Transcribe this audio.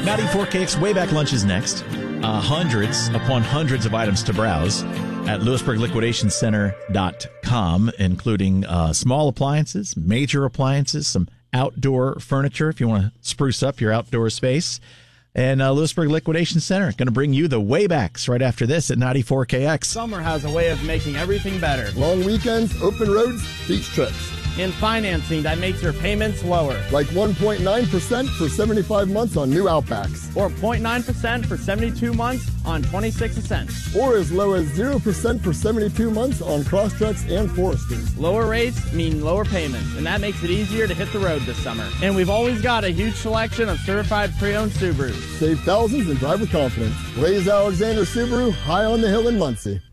94KX Wayback Lunch is next. Hundreds upon hundreds of items to browse at LewisburgLiquidationCenter.com, including small appliances, major appliances, some outdoor furniture if you want to spruce up your outdoor space. And Lewisburg Liquidation Center going to bring you the Waybacks right after this at 94KX. Summer has a way of making everything better. Long weekends, open roads, beach trips. In financing that makes your payments lower. Like 1.9% for 75 months on new Outbacks. Or 0.9% for 72 months on 26 Ascents. Or as low as 0% for 72 months on Crosstreks and Foresters. Lower rates mean lower payments, and that makes it easier to hit the road this summer. And we've always got a huge selection of certified pre-owned Subarus. Save thousands in driver confidence. Blaze Alexander Subaru, high on the hill in Muncie.